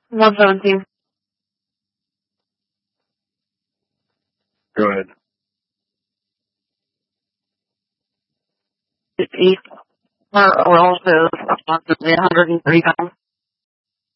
117. Go ahead. East. Her oil is approximately 103 pounds.